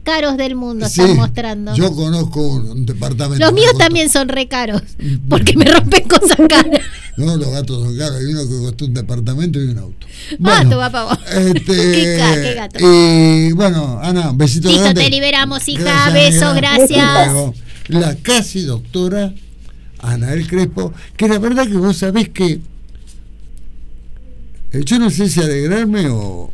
caros del mundo, Sí, están mostrando. Yo conozco un departamento. Los míos también son re caros, porque me rompen cosas caras. No, los gatos son caros. Hay uno que costó un departamento y un auto. Tu papá vos. Qué gato. Y bueno, Ana, besito Listo, grande. te liberamos, hija. Gracias, Besos, amiga. gracias. La casi doctora Anael Crespo, que la verdad que vos sabés que yo no sé si alegrarme o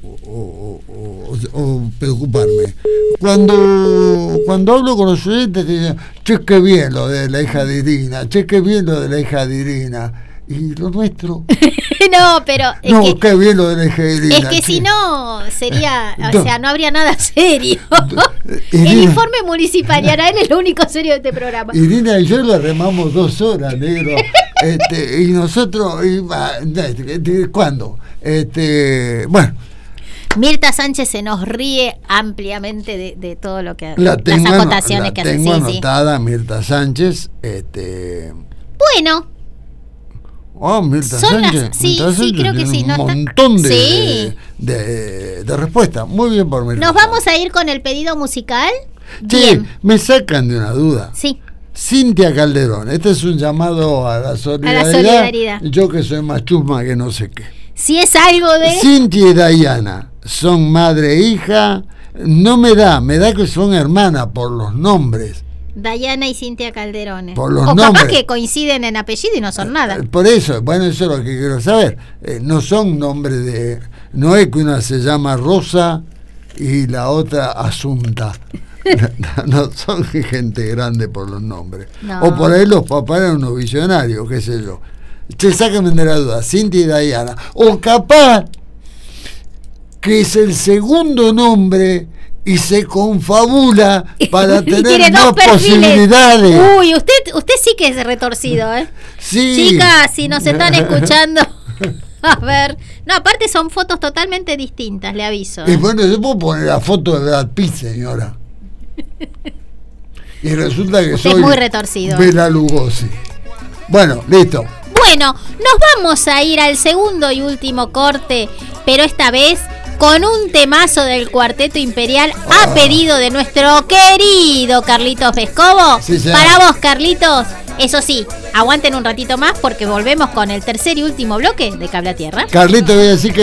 preocuparme. Cuando hablo con los oyentes dicen, che, qué bien lo de la hija de Irina, che, qué bien lo de la hija de Irina. Y lo nuestro. No, pero. Qué bien lo de la hija de Irina. Es que si no, sería. No. O sea, no habría nada serio. Irina, el informe municipal, y Anael es lo único serio de este programa. Irina y yo le remamos 2 horas, negro. Y nosotros. ¿Cuándo? Bueno. Mirta Sánchez se nos ríe ampliamente de todo lo que Las acotaciones que hace. Tengo anotada Mirta Sánchez. Bueno. Mirta Sánchez. Sí, creo que sí. Un montón de respuestas. Muy bien por Mirta. ¿Nos vamos a ir con el pedido musical? Sí, bien. Me sacan de una duda. Sí. Cintia Calderón. Este es un llamado a la solidaridad. Yo que soy más chusma que no sé qué. Si es algo de... Cintia y Dayana son madre e hija. No me da que son hermanas por los nombres. Dayana y Cintia Calderón. Por los nombres. Capaz que coinciden en apellido y no son nada. Por eso, bueno, eso es lo que quiero saber. No son nombres de... No es que una se llama Rosa y la otra Asunta. No son gente grande por los nombres. No. O por ahí los papás eran unos visionarios, qué sé yo. Che, sáquenme de la duda, Cintia y Dayana. O capaz que es el segundo nombre y se confabula para tener más posibilidades. Uy, usted sí que es retorcido, ¿eh? Sí. Chicas, si nos están escuchando, a ver. No, aparte son fotos totalmente distintas, le aviso. Y bueno, yo puedo poner la foto de Brad Pitt, señora. Y resulta que usted soy es muy retorcido. Bela Lugosi. Bueno, listo. Bueno, nos vamos a ir al segundo y último corte, pero esta vez con un temazo del Cuarteto Imperial a pedido de nuestro querido Carlitos Vescovo. Sí, para vos, Carlitos. Eso sí, aguanten un ratito más porque volvemos con el tercer y último bloque de Cable a Tierra. Carlitos, voy a decir que